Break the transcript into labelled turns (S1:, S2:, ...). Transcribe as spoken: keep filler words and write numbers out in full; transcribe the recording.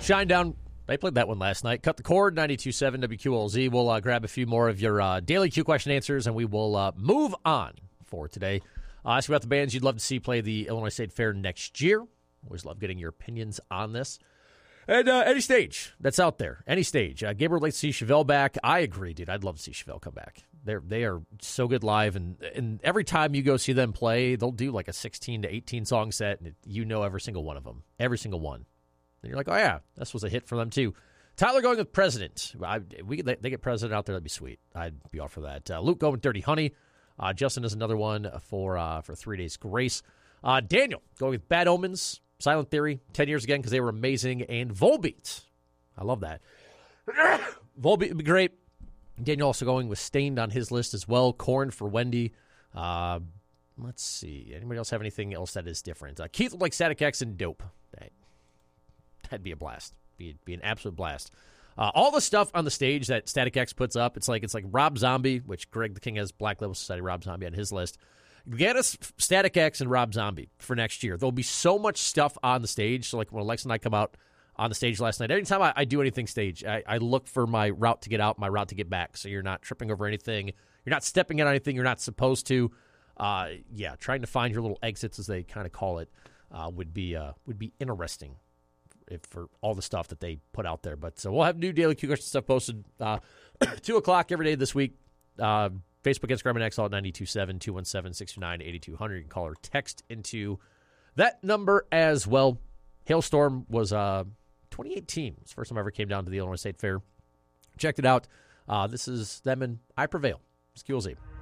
S1: Shine Down. They played that one last night. Cut the Cord, ninety-two point seven W Q L Z. We'll uh, grab a few more of your uh, daily Q question answers, and we will uh, move on for today. Uh, ask about the bands you'd love to see play the Illinois State Fair next year. Always love getting your opinions on this. And uh, any stage that's out there, any stage. Uh, Gabriel would like to see Chevelle back. I agree, dude. I'd love to see Chevelle come back. They're they are so good live, and and every time you go see them play, they'll do like a sixteen to eighteen song set, and it, you know every single one of them, every single one. And you're like, oh yeah, this was a hit for them too. Tyler going with President. I, we they, they get President out there, that'd be sweet. I'd be all for that. Uh, Luke going with Dirty Honey. Uh, Justin is another one for uh, for Three Days Grace. Uh, Daniel going with Bad Omens. Silent Theory, ten years again because they were amazing. And Volbeat. I love that. Volbeat would be great. Daniel also going with Stained on his list as well. Korn for Wendy. Uh, let's see. Anybody else have anything else that is different? Uh, Keith would like Static X and Dope. That, that'd be a blast. Be, be an absolute blast. Uh, all the stuff on the stage that Static X puts up, it's like it's like Rob Zombie, which Greg the King has Black Label Society Rob Zombie on his list. Get us Static X and Rob Zombie for next year. There'll be so much stuff on the stage. So like when Alexa and I come out on the stage last night, anytime I, I do anything stage, I, I look for my route to get out, my route to get back. So you're not tripping over anything. You're not stepping on anything you're not supposed to. Uh, yeah, trying to find your little exits, as they kind of call it, uh, would be uh, would be interesting if, for all the stuff that they put out there. But so we'll have new Daily Q question stuff posted uh, two o'clock every day this week. Uh, Facebook, Instagram, and X all at nine two seven, two one seven, six two nine, eight two zero zero. You can call or text into that number as well. Hailstorm was uh, twenty eighteen. It was the first time I ever came down to the Illinois State Fair. Checked it out. Uh, this is them and I Prevail. It's Q L Z.